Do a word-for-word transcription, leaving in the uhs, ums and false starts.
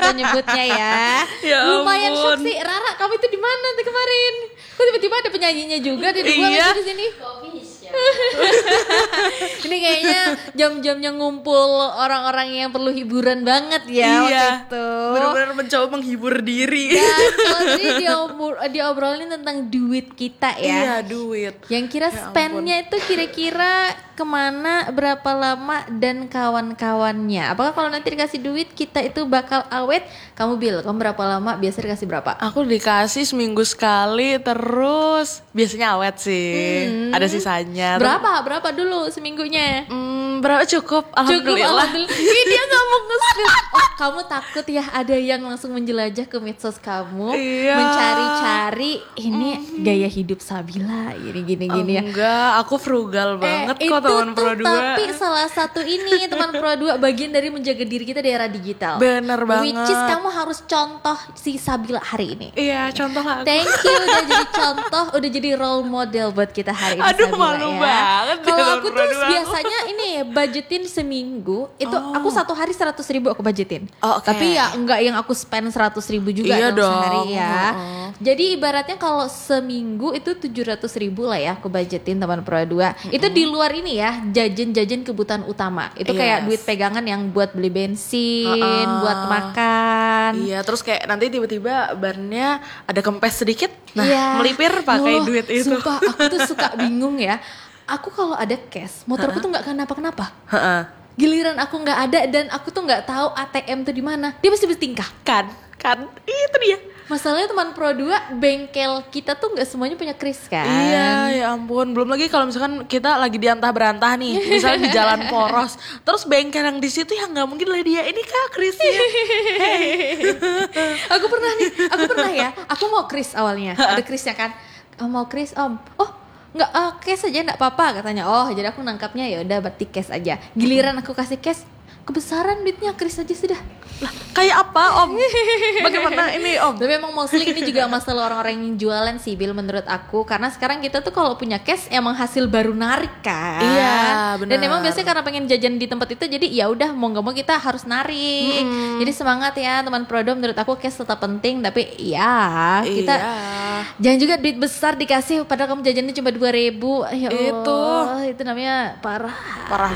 kita nyebutnya ya. Ya Lumayan ampun. shock sih. Rara, kamu itu di mana tuh kemarin? Kok tiba-tiba ada penyanyinya juga di dua Iya. lagi di sini? Ini kayaknya jam-jamnya ngumpul orang-orang yang perlu hiburan banget ya Iya. waktu itu. Benar-benar mencoba menghibur diri. Dan kalau tadi diomor- diobrolin tentang duit kita Iya, ya. duit. Yang kira Ya spendnya itu kira-kira kemana, berapa lama, dan kawan-kawannya. Apakah kalau nanti dikasih duit kita itu bakal awet? Kamu Bil, kamu berapa lama? Biasa dikasih berapa? Aku dikasih seminggu sekali terus biasanya awet sih. Hmm. Ada sisanya. Berapa? Berapa dulu seminggunya? Hmm, berapa cukup? Cukup, Alhamdulillah. alhamdulillah. Ih, dia gak mau nge-spill. Oh, kamu takut ya ada yang langsung menjelajah ke medsos kamu, Iya. mencari-cari ini gaya hidup Sabila, gini gini gini ya. Enggak, aku frugal banget Eh, kok itu teman tuh Pro dua. tapi salah satu ini teman Pro dua bagian dari menjaga diri kita di era digital. Bener banget. Which is kamu harus contoh si Sabila hari ini. Iya, contoh lah aku. Thank you udah jadi contoh, udah jadi role model buat kita hari ini. Aduh, Sabila, malu ya. banget Kalau dengan aku tuh Pro dua. biasanya ini ya, budgetin seminggu itu Oh. aku satu hari seratus ribu aku budgetin. Oh, oke. Tapi ya enggak yang aku spend seratus ribu juga Iya dong, dong. sehari ya. Heeh. Jadi ibaratnya kalau seminggu itu tujuh ratus ribu lah ya aku budgetin teman Pro dua. Itu di luar ini ya, jajan-jajan kebutuhan utama. Itu kayak Yes. duit pegangan yang buat beli bensin, Heeh. buat makan. Iya, terus kayak nanti tiba-tiba bannya ada kempes sedikit. Nah, Iya. melipir pakai Loh, duit itu. Sumpah, aku tuh suka bingung ya. Aku kalau ada cash, motorku tuh nggak kenapa-kenapa. Heeh. Giliran aku nggak ada dan aku tuh nggak tahu A T M tuh di mana. Dia pasti bertingkah. Kan, kan, itu dia. Masalahnya teman Pro dua, bengkel kita tuh nggak semuanya punya kris kan. Iya, ya ampun. Belum lagi kalau misalkan kita lagi diantah berantah nih, misalnya di jalan poros, terus bengkel yang di situ yang nggak mungkin lah dia ini kak Krisnya. Aku pernah nih, aku pernah ya. Aku mau kris awalnya, ada krisnya kan. Oh, mau kris om. Oh nggak, uh, cash aja nggak apa-apa katanya. Oh jadi aku nangkapnya ya udah berarti cash aja. Giliran aku kasih cash, kebesaran duitnya, kris aja sudah. Lah, kayak apa om? Bagaimana ini om? Tapi emang mostly ini juga masalah orang-orang yang jualan sih Bil menurut aku. Karena sekarang kita tuh kalau punya cash emang hasil baru narik kan. Iya, Dan benar. emang biasanya karena pengen jajan di tempat itu, jadi ya udah mau gak mau kita harus narik. Jadi semangat ya teman Prodo, menurut aku cash tetap penting. Tapi ya kita Iya. jangan juga duit besar dikasih padahal kamu jajannya cuma dua ribu. Ya Allah, Itu. itu namanya parah. Parah